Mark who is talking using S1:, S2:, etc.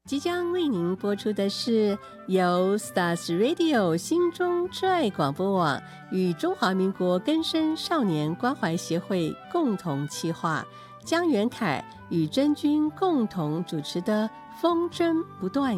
S1: 即将为您播出的是由 Stars Radio 心中之爱广播网与中华民国更生少年关怀协会共同企划，江元凯与真君共同主持的风筝不断